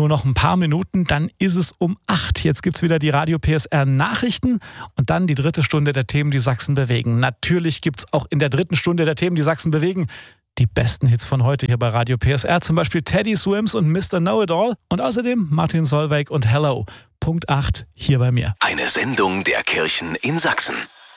nur noch ein paar Minuten, dann ist es um 8. Jetzt gibt's wieder die Radio PSR Nachrichten und dann die 3. Stunde der Themen, die Sachsen bewegen. Natürlich gibt's auch in der 3. Stunde der Themen, die Sachsen bewegen, die besten Hits von heute hier bei Radio PSR. Zum Beispiel Teddy Swims und Mr. Know-It-All und außerdem Martin Solveig und Hello. Punkt 8 hier bei mir. Eine Sendung der Kirchen in Sachsen.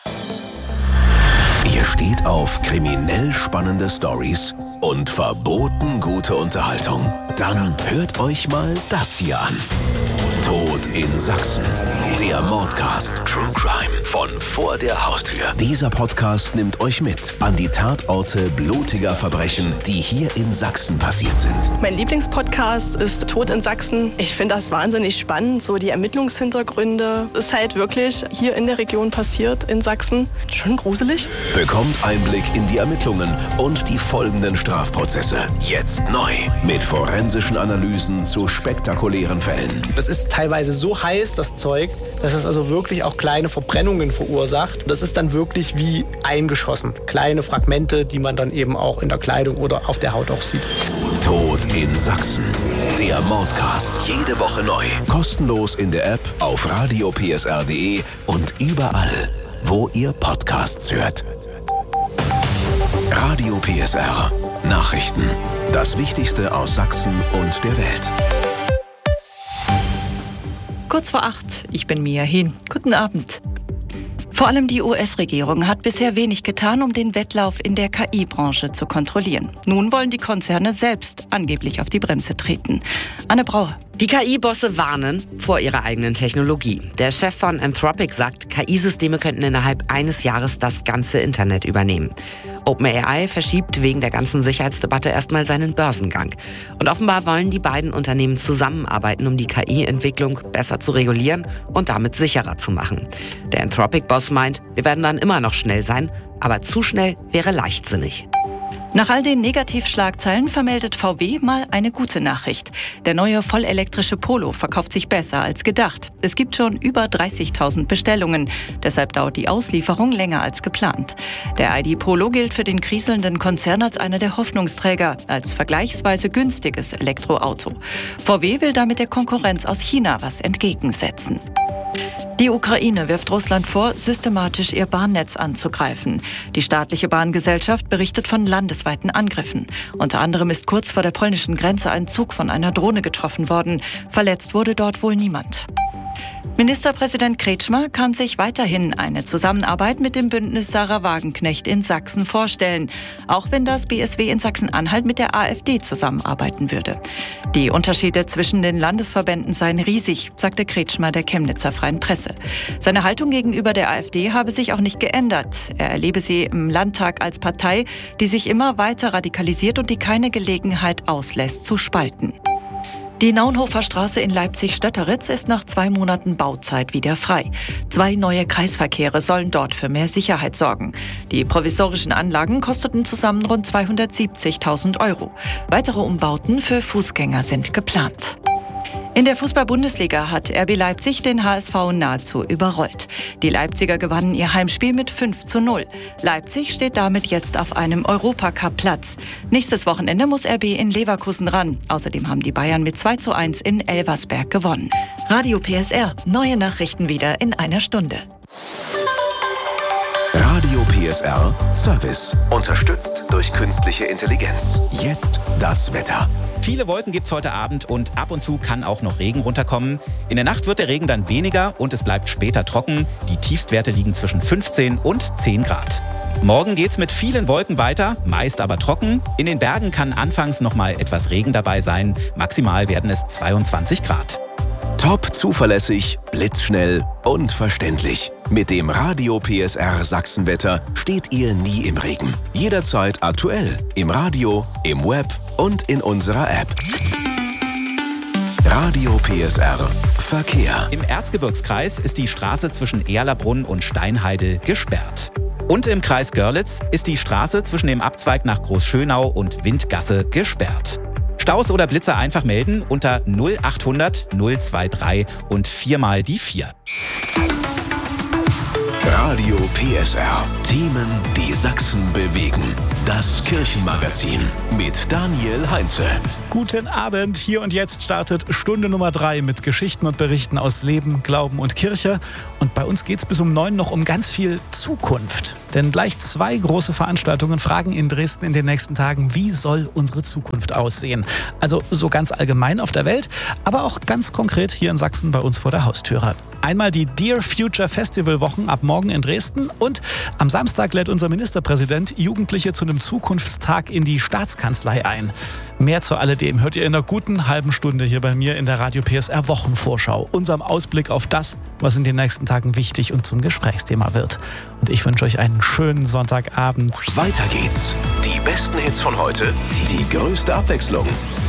Ihr steht auf kriminell spannende Stories und verboten gute Unterhaltung. Dann hört euch mal das hier an. Tod in Sachsen. Der Mordcast True Crime von vor der Haustür. Dieser Podcast nimmt euch mit an die Tatorte blutiger Verbrechen, die hier in Sachsen passiert sind. Mein Lieblingspodcast ist Tod in Sachsen. Ich finde das wahnsinnig spannend, so die Ermittlungshintergründe. Ist halt wirklich hier in der Region passiert, in Sachsen. Schon gruselig. Bekommt Einblick in die Ermittlungen und die folgenden Strafprozesse. Jetzt neu mit forensischen Analysen zu spektakulären Fällen. Das ist teilweise so heiß, das Zeug, dass es also wirklich auch kleine Verbrennungen verursacht. Das ist dann wirklich wie eingeschossen. Kleine Fragmente, die man dann eben auch in der Kleidung oder auf der Haut auch sieht. Tod in Sachsen. Der Mordcast. Jede Woche neu. Kostenlos in der App, auf radiopsr.de und überall, wo ihr Podcasts hört. Radio PSR. Nachrichten. Das Wichtigste aus Sachsen und der Welt. Kurz vor 8, ich bin Mia Hehn. Guten Abend. Vor allem die US-Regierung hat bisher wenig getan, um den Wettlauf in der KI-Branche zu kontrollieren. Nun wollen die Konzerne selbst angeblich auf die Bremse treten. Anne Brauer. Die KI-Bosse warnen vor ihrer eigenen Technologie. Der Chef von Anthropic sagt, KI-Systeme könnten innerhalb eines Jahres das ganze Internet übernehmen. OpenAI verschiebt wegen der ganzen Sicherheitsdebatte erstmal seinen Börsengang. Und offenbar wollen die beiden Unternehmen zusammenarbeiten, um die KI-Entwicklung besser zu regulieren und damit sicherer zu machen. Der Anthropic-Boss meint, wir werden dann immer noch schnell sein, aber zu schnell wäre leichtsinnig. Nach all den Negativschlagzeilen vermeldet VW mal eine gute Nachricht. Der neue vollelektrische Polo verkauft sich besser als gedacht. Es gibt schon über 30.000 Bestellungen. Deshalb dauert die Auslieferung länger als geplant. Der ID Polo gilt für den kriselnden Konzern als einer der Hoffnungsträger, als vergleichsweise günstiges Elektroauto. VW will damit der Konkurrenz aus China was entgegensetzen. Die Ukraine wirft Russland vor, systematisch ihr Bahnnetz anzugreifen. Die staatliche Bahngesellschaft berichtet von landesweiten Angriffen. Unter anderem ist kurz vor der polnischen Grenze ein Zug von einer Drohne getroffen worden. Verletzt wurde dort wohl niemand. Ministerpräsident Kretschmer kann sich weiterhin eine Zusammenarbeit mit dem Bündnis Sarah Wagenknecht in Sachsen vorstellen, auch wenn das BSW in Sachsen-Anhalt mit der AfD zusammenarbeiten würde. Die Unterschiede zwischen den Landesverbänden seien riesig, sagte Kretschmer der Chemnitzer Freien Presse. Seine Haltung gegenüber der AfD habe sich auch nicht geändert. Er erlebe sie im Landtag als Partei, die sich immer weiter radikalisiert und die keine Gelegenheit auslässt, zu spalten. Die Naunhofer Straße in Leipzig-Stötteritz ist nach 2 Monaten Bauzeit wieder frei. 2 neue Kreisverkehre sollen dort für mehr Sicherheit sorgen. Die provisorischen Anlagen kosteten zusammen rund 270.000 €. Weitere Umbauten für Fußgänger sind geplant. In der Fußball-Bundesliga hat RB Leipzig den HSV nahezu überrollt. Die Leipziger gewannen ihr Heimspiel mit 5:0. Leipzig steht damit jetzt auf einem Europacup-Platz. Nächstes Wochenende muss RB in Leverkusen ran. Außerdem haben die Bayern mit 2:1 in Elversberg gewonnen. Radio PSR, neue Nachrichten wieder in einer Stunde. Radio PSR Service. Unterstützt durch künstliche Intelligenz. Jetzt das Wetter. Viele Wolken gibt's heute Abend und ab und zu kann auch noch Regen runterkommen. In der Nacht wird der Regen dann weniger und es bleibt später trocken. Die Tiefstwerte liegen zwischen 15 und 10 Grad. Morgen geht's mit vielen Wolken weiter, meist aber trocken. In den Bergen kann anfangs noch mal etwas Regen dabei sein. Maximal werden es 22 Grad. Top zuverlässig, blitzschnell und verständlich. Mit dem Radio PSR Sachsenwetter steht ihr nie im Regen. Jederzeit aktuell. Im Radio, im Web und in unserer App. Radio PSR Verkehr. Im Erzgebirgskreis ist die Straße zwischen Erlabrunn und Steinheide gesperrt. Und im Kreis Görlitz ist die Straße zwischen dem Abzweig nach Großschönau und Windgasse gesperrt. Staus oder Blitzer einfach melden unter 0800 023 und 4 die 4. Radio PSR. Themen, die Sachsen bewegen. Das Kirchenmagazin mit Daniel Heinze. Guten Abend, hier und jetzt startet Stunde Nummer 3 mit Geschichten und Berichten aus Leben, Glauben und Kirche. Und bei uns geht es bis um 9 noch um ganz viel Zukunft. Denn gleich 2 große Veranstaltungen fragen in Dresden in den nächsten Tagen, wie soll unsere Zukunft aussehen? Also so ganz allgemein auf der Welt, aber auch ganz konkret hier in Sachsen bei uns vor der Haustüre. Einmal die Dear Future Festival Wochen ab morgen in Dresden und am Samstag lädt unser Ministerpräsident Jugendliche zu einem Zukunftstag in die Staatskanzlei ein. Mehr zu alledem hört ihr in einer guten halben Stunde hier bei mir in der Radio PSR Wochenvorschau, unserem Ausblick auf das, was in den nächsten Tagen wichtig und zum Gesprächsthema wird. Und ich wünsche euch einen schönen Sonntagabend. Weiter geht's. Die besten Hits von heute, die größte Abwechslung.